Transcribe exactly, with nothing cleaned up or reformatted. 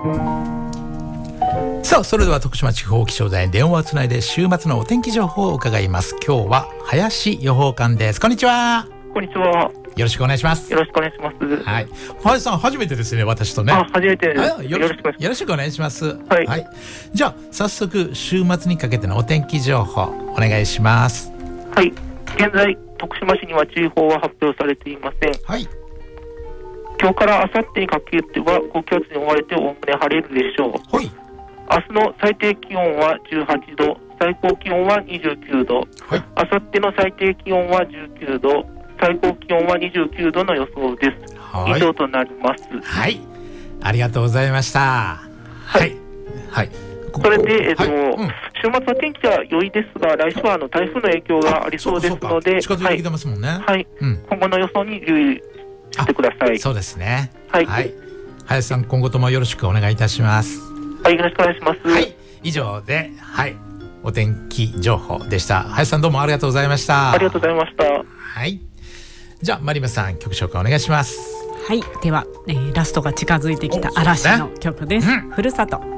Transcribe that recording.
さあ、それでは徳島地方気象台に電話をつないで週末のお天気情報を伺います。今日は林予報官です。こんにちは。 こんにちは。 よろしくお願いします。 よろしくお願いします。 はい。林さん、初めてですね、私とね。 あ、初めてです。 よろしく、よろしくお願いします。 はい。 はい。じゃあ、早速、週末にかけてのお天気情報、お願いします。 はい。現在、徳島市には注意報は発表されていません。 はい。 今日から明後日にかけては、高気圧に覆われておおむね晴れるでしょう。 はい。 明日の最低気温はじゅうはちど、最高気温はにじゅうきゅうど。はい。明後日の最低気温はじゅうきゅうど、最高気温はにじゅうきゅうどの予想です。はい。以上となります。 はい。ありがとうございました。はい。はい。 それで、えっと、 はいうん、 週末は天気は良いですが、来週はあの台風の影響がありそうですので、 近づいてきてますもんね。はい。 はいうん、今後の予想に留意してください。 そうですね。 はい。 はい。林さん、今後ともよろしくお願いいたします。 はい、よろしくお願いします。 はい。以上で、はい。お天気情報でした。林さん、どうもありがとうございました。 ありがとうございました。 はい。じゃあ、マリマさん、曲紹介お願いします。 はい。では、えー、ラストが近づいてきた嵐の曲です。うん、ふるさと。